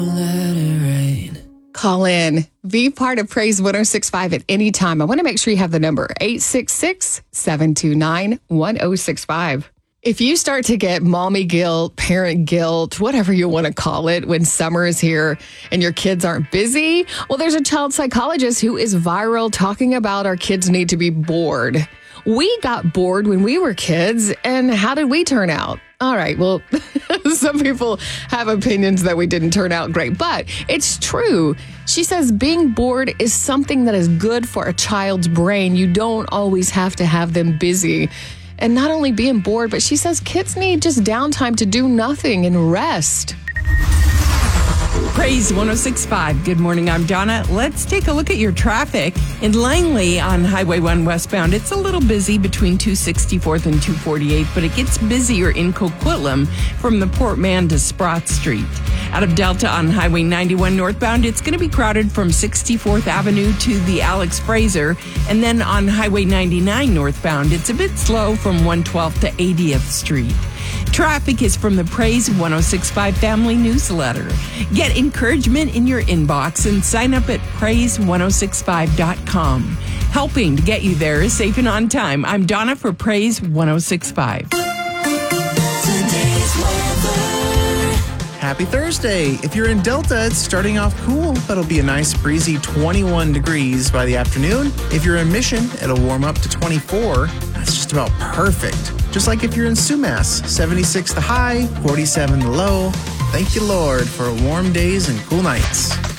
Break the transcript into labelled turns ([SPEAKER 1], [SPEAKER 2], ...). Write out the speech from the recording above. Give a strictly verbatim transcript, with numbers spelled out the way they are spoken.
[SPEAKER 1] Let it rain.
[SPEAKER 2] Call in. Be part of Praise one oh six point five at any time. I want to make sure you have the number eight six six, seven two nine, one oh six five. If you start to get mommy guilt, parent guilt, whatever you want to call it, when summer is here and your kids aren't busy, well, there's a child psychologist who is viral talking about our kids need to be bored. We got bored when we were kids, and how did we turn out? All right, well, some people have opinions that we didn't turn out great, but it's true. She says being bored is something that is good for a child's brain. You don't always have to have them busy. And not only being bored, but she says kids need just downtime to do nothing and rest.
[SPEAKER 3] Praise one oh six point five. Good morning, I'm Donna. Let's take a look at your traffic. In Langley on Highway one westbound, it's a little busy between two sixty-fourth and two forty-eighth, but it gets busier in Coquitlam from the Port Man to Sprott Street. Out of Delta on Highway ninety-one northbound, it's going to be crowded from sixty-fourth Avenue to the Alex Fraser. And then on Highway ninety-nine northbound, it's a bit slow from one twelfth to eightieth Street. Traffic is from the Praise one oh six point five family newsletter. Get encouragement in your inbox and sign up at praise one oh six point five dot com. Helping to get you there is safe and on time. I'm Donna for Praise one oh six point five.
[SPEAKER 1] Today's weather.
[SPEAKER 4] Happy Thursday. If you're in Delta, it's starting off cool, but it'll be a nice breezy twenty-one degrees by the afternoon. If you're in Mission, it'll warm up to twenty-four. That's just about perfect. Just like if you're in Sumas, seventy-six the high, forty-seven the low. Thank you, Lord, for warm days and cool nights.